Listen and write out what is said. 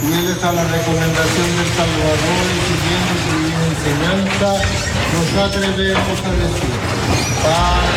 fieles a la recomendación del Salvador y siguiendo su divina enseñanza, nos atrevemos a decir: Padre